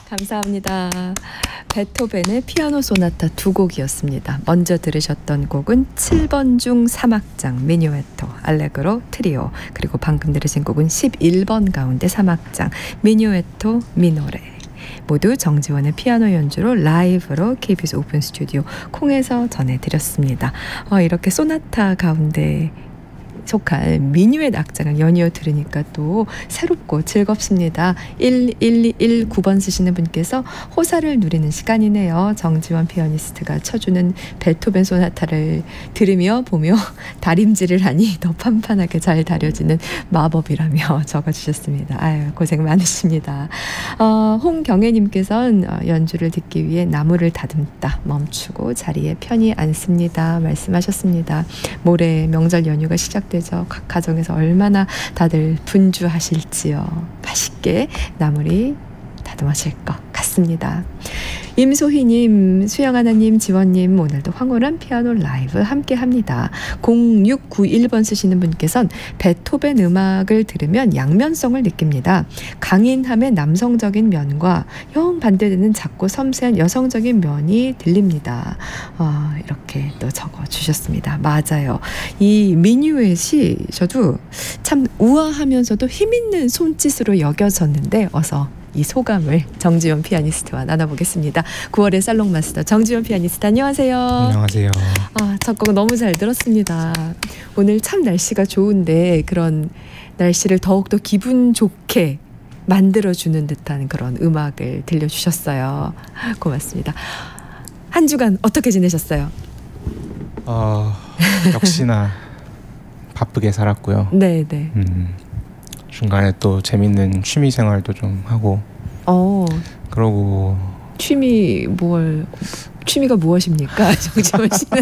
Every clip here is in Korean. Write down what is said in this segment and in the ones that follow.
감사합니다. 베토벤의 피아노 소나타 두 곡이었습니다. 먼저 들으셨던 곡은 7번 중 3악장 미뉴에토 알레그로 트리오, 그리고 방금 들으신 곡은 11번 가운데 3악장 미뉴에토 미노레, 모두 정지원의 피아노 연주로 라이브로 KBS 오픈 스튜디오 콩에서 전해드렸습니다. 이렇게 소나타 가운데 속할 미뉴엣 악장을 연이어 들으니까 또 새롭고 즐겁습니다. 1119번 쓰시는 분께서 호사를 누리는 시간이네요. 정지원 피아니스트가 쳐주는 베토벤 소나타를 들으며 보며 다림질을 하니 더 판판하게 잘 다려지는 마법이라며 적어주셨습니다. 아유, 고생 많으십니다. 홍경애님께서는 연주를 듣기 위해 나무를 다듬다 멈추고 자리에 편히 앉습니다 말씀하셨습니다. 모레 명절 연휴가 시작되죠. 각 가정에서 얼마나 다들 분주하실지요. 맛있게 나물이 다듬어질 것 같습니다. 임소희님, 수영하나님, 지원님, 오늘도 황홀한 피아노 라이브 함께합니다. 0691번 쓰시는 분께서는 베토벤 음악을 들으면 양면성을 느낍니다. 강인함의 남성적인 면과 영 반대되는 작고 섬세한 여성적인 면이 들립니다. 이렇게 또 적어주셨습니다. 맞아요. 이 미뉴엣이 저도 참 우아하면서도 힘있는 손짓으로 여겨졌는데 어서 이 소감을 정지원 피아니스트와 나눠보겠습니다. 9월의 살롱 마스터 정지원 피아니스트, 안녕하세요. 안녕하세요. 첫 곡 너무 잘 들었습니다. 오늘 참 날씨가 좋은데 그런 날씨를 더욱더 기분 좋게 만들어주는 듯한 그런 음악을 들려주셨어요. 고맙습니다. 한 주간 어떻게 지내셨어요? 역시나 바쁘게 살았고요. 네네. 중간에 또 재밌는 취미 생활도 좀 하고. 그러고 취미가 무엇입니까, 정지원 씨는?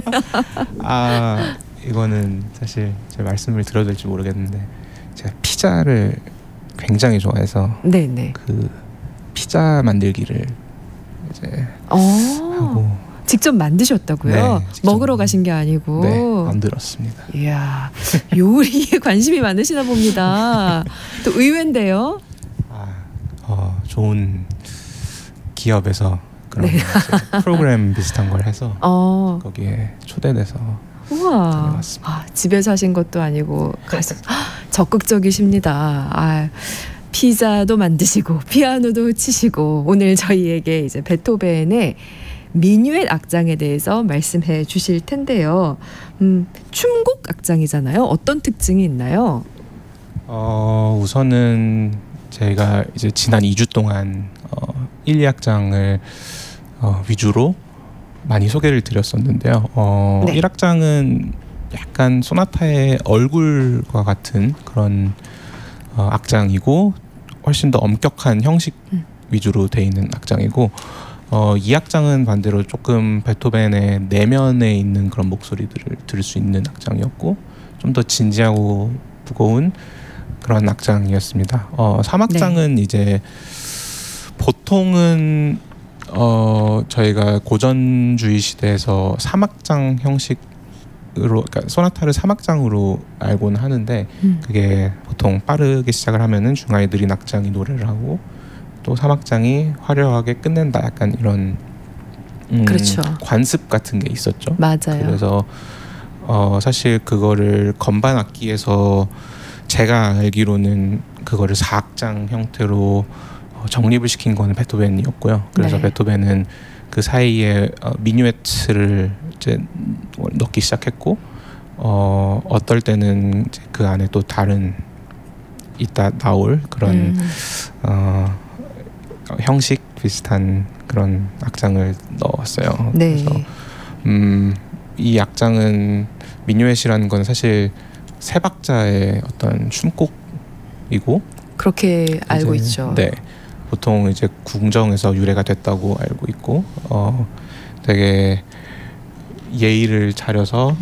이거는 사실 제가 말씀을 드려도 될지 모르겠는데 제가 피자를 굉장히 좋아해서 네네. 그 피자 만들기를 이제 하고. 직접 만드셨다고요? 네, 직접 먹으러 가신 게 아니고. 네, 만들었습니다. 이야, 요리에 관심이 많으시나 봅니다. 또 의외인데요. 좋은 기업에서 그런 프로그램 비슷한 걸 해서 거기에 초대돼서 우와. 다녀왔습니다. 집에서 하신 것도 아니고 가서 적극적이십니다. 피자도 만드시고 피아노도 치시고 오늘 저희에게 이제 베토벤의 미뉴엣 악장에 대해서 말씀해 주실 텐데요. 춤곡 악장이잖아요. 어떤 특징이 있나요? 우선은 저희가 이제 지난 2주 동안 1, 2악장을 위주로 많이 소개를 드렸었는데요. 1악장은 약간 소나타의 얼굴과 같은 그런 악장이고 훨씬 더 엄격한 형식 위주로 돼 있는 악장이고, 2악장은 반대로 조금 베토벤의 내면에 있는 그런 목소리들을 들을 수 있는 악장이었고 좀 더 진지하고 무거운 그런 악장이었습니다. 3악장은 이제 보통은 저희가 고전주의 시대에서 3악장 형식으로, 그러니까 소나타를 3악장으로 알고는 하는데 그게 보통 빠르게 시작을 하면은 중간에 느린 악장이 노래를 하고 또 3악장이 화려하게 끝낸다, 약간 이런 그렇죠. 관습 같은 게 있었죠. 맞아요. 그래서 사실 그거를 건반 악기에서 제가 알기로는 그거를 4악장 형태로 정립을 시킨 거는 베토벤이었고요. 그래서 베토벤은 그 사이에 미뉴엣을 이제 넣기 시작했고, 어떨 때는 이제 그 안에 또 다른 이따 나올 그런 형식 비슷한 그런 악장을 넣었어요. 네. 그래서 이 악장은 미뉴엣이라는 건 사실 세 박자의 어떤 춤곡이고, 그렇게 알고 있죠. 네, 보통 이제 궁정에서 유래가 됐다고 알고 있고, 되게 예의를 차려서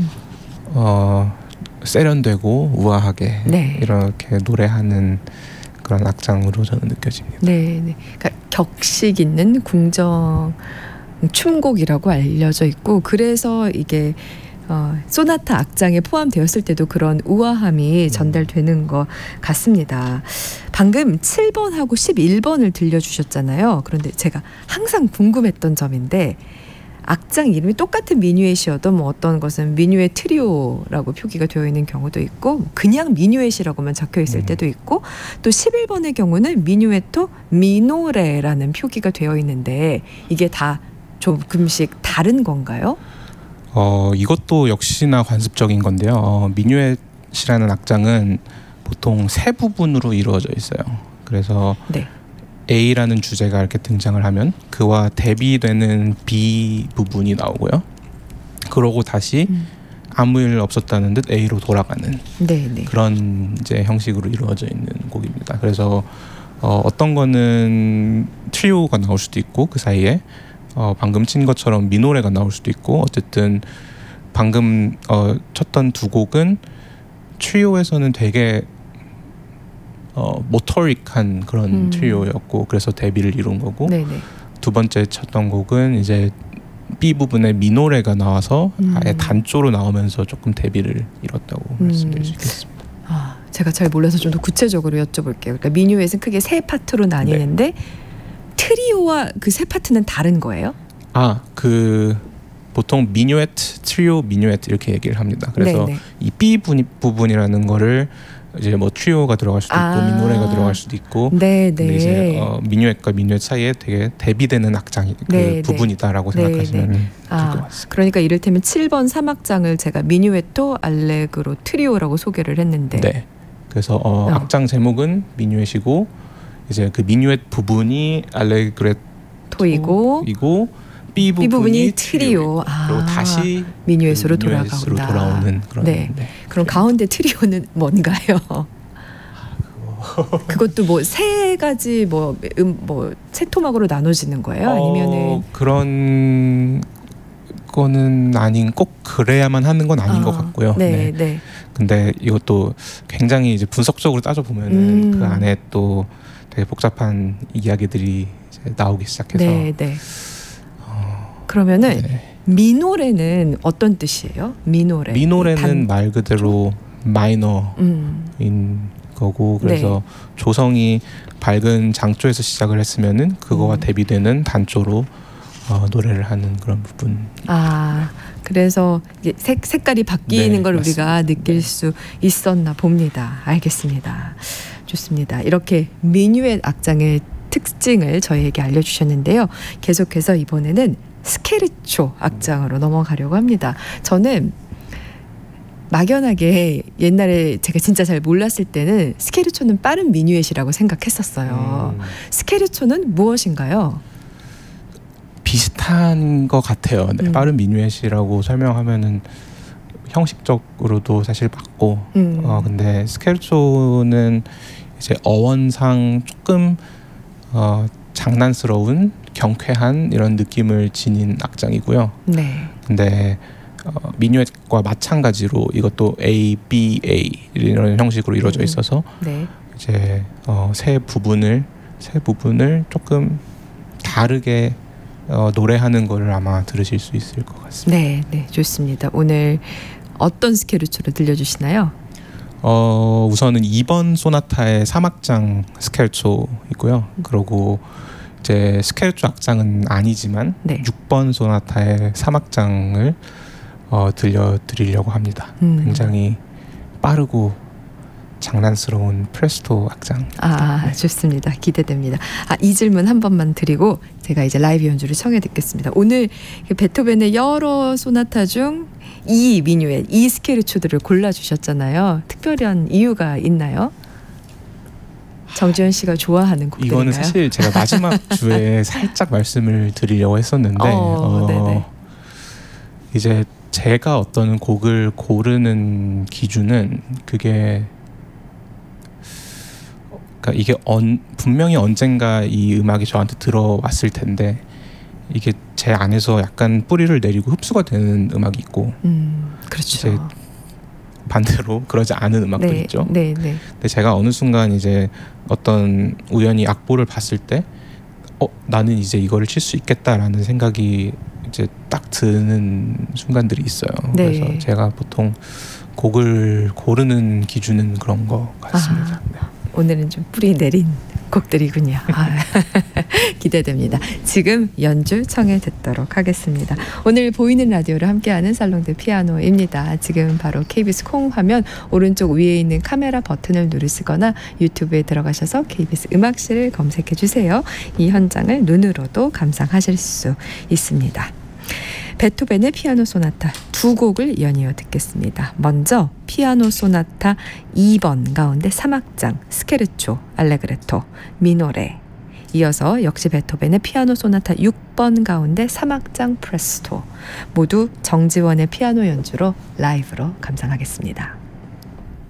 세련되고 우아하게 이렇게 노래하는 그런 악장으로 저는 느껴집니다. 네. 그러니까 격식 있는 궁정 춤곡이라고 알려져 있고, 그래서 이게 소나타 악장에 포함되었을 때도 그런 우아함이 전달되는 것 같습니다. 방금 7번하고 11번을 들려주셨잖아요. 그런데 제가 항상 궁금했던 점인데 악장 이름이 똑같은 미뉴엣이어도 뭐 어떤 것은 미뉴엣 트리오라고 표기가 되어 있는 경우도 있고 그냥 미뉴엣이라고만 적혀 있을 때도 있고 또 11번의 경우는 미뉴엣토 미노레라는 표기가 되어 있는데 이게 다 조금씩 다른 건가요? 이것도 역시나 관습적인 건데요. 미뉴엣이라는 악장은 보통 세 부분으로 이루어져 있어요. 그래서 네. A라는 주제가 이렇게 등장을 하면 그와 대비되는 B 부분이 나오고요. 그러고 다시 아무 일 없었다는 듯 A로 돌아가는 네네. 그런 이제 형식으로 이루어져 있는 곡입니다. 그래서 어떤 거는 트리오가 나올 수도 있고 그 사이에 방금 친 것처럼 미노레가 나올 수도 있고 어쨌든 방금 쳤던 두 곡은 트리오에서는 되게 모토릭한 그런 트리오였고 그래서 데뷔를 이룬 거고 네네. 두 번째 쳤던 곡은 이제 B 부분에 미노레가 나와서 아예 단조로 나오면서 조금 데뷔를 이뤘다고 말씀드릴 수 있겠습니다. 제가 잘 몰라서 좀 더 구체적으로 여쭤볼게요. 그러니까 미뉴엣은 크게 세 파트로 나뉘는데 트리오와 그 세 파트는 다른 거예요? 보통 미뉴엣, 트리오, 미뉴엣 이렇게 얘기를 합니다. 그래서 네네. 이 B 부분이라는 거를 이제 뭐 트리오가 들어갈 수도 있고 미노레가 들어갈 수도 있고 근데 이제 미뉴엣과 미뉴엣 사이에 되게 대비되는 악장이 그 부분이다라고 생각하시면 될 것 같습니다. 그러니까 이를테면 7번 3악장을 제가 미뉴엣토 알레그로 트리오라고 소개를 했는데 네. 그래서 악장 제목은 미뉴엣이고 이제 그 미뉴엣 부분이 알레그레토이고 B 부분이 트리오. 그리고 다시 미뉴엣으로 돌아오는 그런. 네. 그럼 가운데 트리오는 뭔가요? 그것도 뭐 세 가지 뭐 세 토막으로 나눠지는 거예요? 아니면은 그런 거는 아닌 꼭 그래야만 하는 건 아닌 것 같고요. 네. 근데 이것도 굉장히 이제 분석적으로 따져 보면은 그 안에 또 되게 복잡한 이야기들이 이제 나오기 시작해서. 네. 그러면은 미노레는 어떤 뜻이에요? 미노레는 말 그대로 마이너인 거고 그래서 조성이 밝은 장조에서 시작을 했으면은 그거와 대비되는 단조로 노래를 하는 그런 부분. 그래서 이게 색깔이 바뀌는 걸 우리가 느낄 수 있었나 봅니다. 알겠습니다. 좋습니다. 이렇게 미뉴엣 악장의 특징을 저희에게 알려주셨는데요. 계속해서 이번에는 스케르초 악장으로 넘어가려고 합니다. 저는 막연하게 옛날에 제가 진짜 잘 몰랐을 때는 스케르초는 빠른 미뉴엣이라고 생각했었어요. 스케르초는 무엇인가요? 비슷한 것 같아요. 빠른 미뉴엣이라고 설명하면은 형식적으로도 사실 맞고 근데 스케르초는 이제 어원상 조금 장난스러운 경쾌한 이런 느낌을 지닌 악장이고요. 네. 근데 미뉴엣과 마찬가지로 이것도 A, B, A 이런 형식으로 이루어져 있어서 이제 세 부분을 조금 다르게 노래하는 거를 아마 들으실 수 있을 것 같습니다. 네, 좋습니다. 오늘 어떤 스케르초를 들려주시나요? 우선은 2번 소나타의 3악장 스케르초이고요. 그리고 이제 스케르초 악장은 아니지만 6번 소나타의 3악장을 들려드리려고 합니다. 굉장히 빠르고 장난스러운 프레스토 악장. 좋습니다. 기대됩니다. 이 질문 한 번만 드리고 제가 이제 라이브 연주를 청해 듣겠습니다. 오늘 베토벤의 여러 소나타 중 이 미뉴엣, 이 스케르초들을 골라주셨잖아요. 특별한 이유가 있나요? 정지현 씨가 좋아하는 곡들인가요? 이거는 사실 제가 마지막 주에 살짝 말씀을 드리려고 했었는데 이제 제가 어떤 곡을 고르는 기준은 그게 그러니까 이게 분명히 언젠가 이 음악이 저한테 들어왔을 텐데 이게 제 안에서 약간 뿌리를 내리고 흡수가 되는 음악이 있고 그렇죠. 이제 반대로 그러지 않은 음악도 있죠. 네. 근데 제가 어느 순간 이제 어떤 우연히 악보를 봤을 때 나는 이제 이거를 칠 수 있겠다라는 생각이 이제 딱 드는 순간들이 있어요. 네. 그래서 제가 보통 곡을 고르는 기준은 그런 것 같습니다. 네. 오늘은 좀 뿌리 내린 곡들이군요. 기대됩니다. 지금 연주 청해 듣도록 하겠습니다. 오늘 보이는 라디오를 함께하는 살롱드 피아노입니다. 지금 바로 KBS 콩 화면 오른쪽 위에 있는 카메라 버튼을 누르시거나 유튜브에 들어가셔서 KBS 음악실을 검색해 주세요. 이 현장을 눈으로도 감상하실 수 있습니다. 베토벤의 피아노 소나타 두 곡을 연이어 듣겠습니다. 먼저 피아노 소나타 2번 가운데 3악장 스케르초, 알레그레토, 미노레. 이어서 역시 베토벤의 피아노 소나타 6번 가운데 3악장 프레스토. 모두 정지원의 피아노 연주로 라이브로 감상하겠습니다.